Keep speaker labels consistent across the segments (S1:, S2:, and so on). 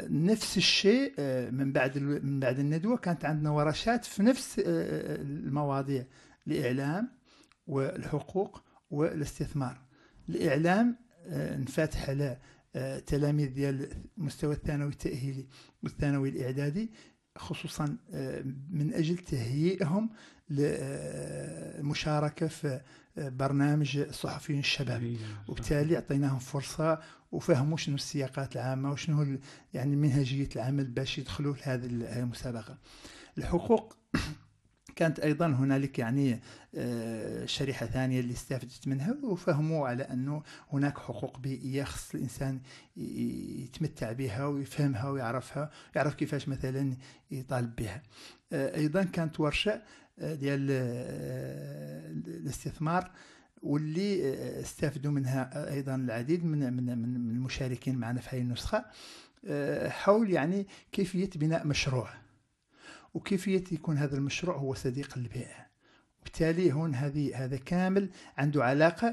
S1: نفس الشيء من بعد الندوة كانت عندنا ورشات في نفس المواضيع: الإعلام والحقوق والاستثمار. الإعلام نفاتح على تلاميذ ديال المستوى الثانوي التأهيلي والثانوي الإعدادي، خصوصا من أجل تهيئهم للمشاركة في برنامج الصحفيين الشباب، وبالتالي أعطيناهم فرصة وفهموا شنو السياقات العامة وشنو يعني منهجية العمل باش يدخلوا لهذه المسابقة. الحقوق كانت أيضا هنالك يعني شريحة ثانية اللي استفدت منها وفهموا على أنه هناك حقوق بيئية خص الإنسان يتمتع بها ويفهمها ويعرفها، يعرف كيفاش مثلا يطالب بها. أيضا كانت ورشة ديال الاستثمار، واللي استفدوا منها أيضا العديد من المشاركين معنا في هذه النسخة، حول يعني كيفية بناء مشروع وكيفية يكون هذا المشروع هو صديق للبيئة. وبالتالي هون هذا كامل عنده علاقة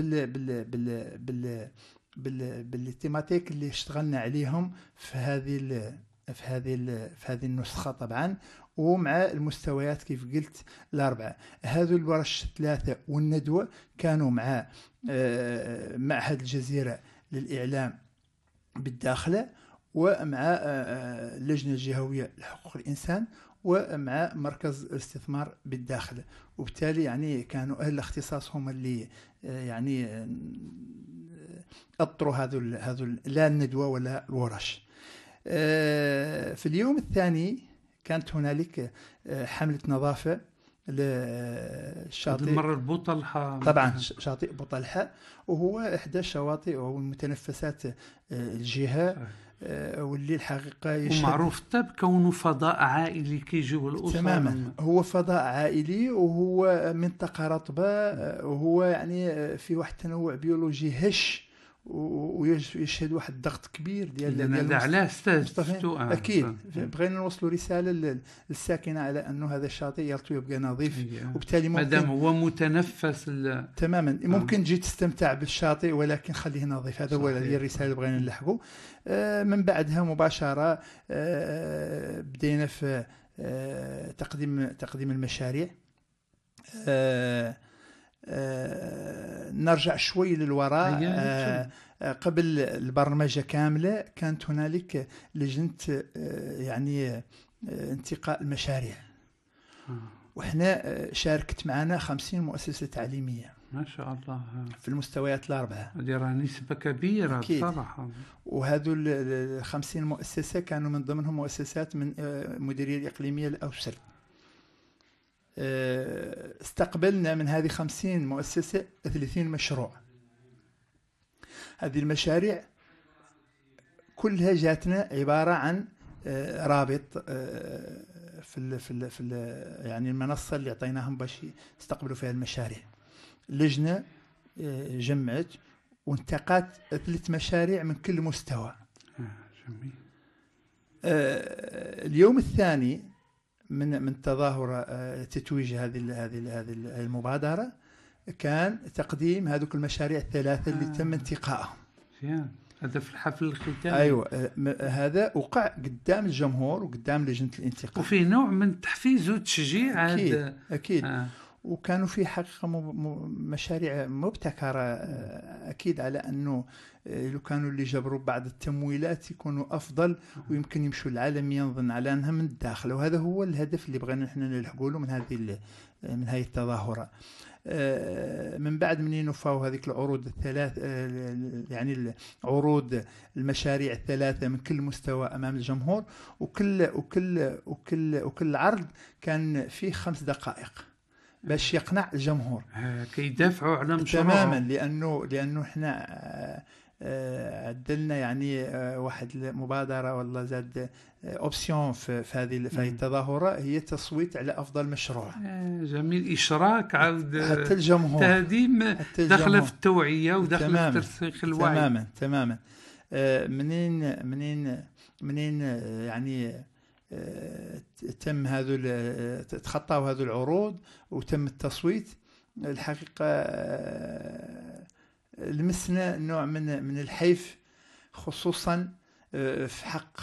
S1: بالتيماتيك اللي اشتغلنا عليهم في هذه النسخة طبعا، ومع المستويات كيف قلت الأربعة. هذو الورش 3 والندوة كانوا مع معهد الجزيرة للإعلام بالداخلة، ومع اللجنة الجهوية لحقوق الإنسان، ومع مركز الاستثمار بالداخل. وبالتالي يعني كانوا أهل الاختصاص هم اللي يعني أطروا هذو لا الندوة ولا الورش. في اليوم الثاني كانت هنالك حملة نظافة للشاطئ،
S2: المرة البوطلحة
S1: طبعا شاطئ بوطلحة، وهو إحدى الشواطئ والمتنفسات الجهة، واللي الحقيقة
S2: ومعروف بكونه فضاء عائلي كيجيو الأسر.
S1: تماما، هو فضاء عائلي وهو منطقة رطبة، وهو يعني في واحد التنوع بيولوجي هش، ويشهد واحد الضغط كبير ديال
S2: علاه
S1: اكيد بغينا نوصلوا رساله للساكنه على انه هذا الشاطئ يرتوي يبقى نظيف. وبالتالي ممكن
S2: مادام هو متنفس
S1: تماما ممكن تجي تستمتع بالشاطئ ولكن خليه نظيف. هذا هو الرساله اللي بغينا نلحقوا. من بعدها مباشره بدينا في تقديم المشاريع. نرجع شوي للوراء. قبل البرمجة كاملة كانت هنالك لجنة يعني انتقاء المشاريع، وإحنا شاركت معنا 50 مؤسسة تعليمية
S2: ما شاء الله
S1: في المستويات الأربعة.
S2: هذه نسبة كبيرة بصراحة.
S1: وهذو 50 مؤسسة كانوا من ضمنهم مؤسسات من المديرية الإقليمية الأوسل. استقبلنا من هذه 50 مؤسسة 30 مشروع. هذه المشاريع كلها جاتنا عبارة عن رابط في يعني المنصة اللي اعطيناهم باش يستقبلوا فيها المشاريع. اللجنة جمعت وانتقت 3 مشاريع من كل مستوى.
S2: جميل.
S1: اليوم الثاني من تظاهر تتويج هذه المبادرة كان تقديم هذوك المشاريع 3 اللي تم انتقائهم.
S2: هذا في الحفل الختامي.
S1: أيوة، هذا وقع قدام الجمهور وقدام لجنة الانتقاء،
S2: وفي نوع من تحفيز وتشجيع.
S1: أكيد. وكانوا في حقيقة مشاريع مبتكرة، أكيد، على أنه لو كانوا اللي جبروا بعض التمويلات يكونوا أفضل ويمكن يمشوا العالم ينظن على أنها من الداخل. وهذا هو الهدف اللي بغينا نحن نلحقوا له من هذه التظاهرة. من بعد من نفاو هذيك العروض 3، يعني عروض المشاريع 3 من كل مستوى أمام الجمهور، وكل عرض كان فيه 5 دقائق باش يقنع الجمهور
S2: كيدافعوا على مشروع.
S1: تماما، لأنه احنا عدلنا يعني واحد المبادرة والله زاد اوبسيون في هذه التظاهرة، هي تصويت على أفضل مشروع.
S2: جميل. إشراك عود
S1: حتى الجمهور،
S2: تهديم داخله في التوعية وداخله في ترسيخ الوعي.
S1: تماما. منين يعني تم تخطاوا هذو العروض وتم التصويت، الحقيقة لمسنا نوع من الحيف، خصوصا في حق